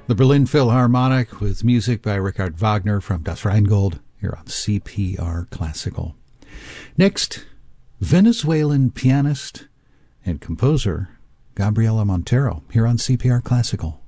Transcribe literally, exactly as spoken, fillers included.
The Berlin Philharmonic with music by Richard Wagner from Das Rheingold here on C P R Classical. Next, Venezuelan pianist and composer Gabriela Montero here on C P R Classical.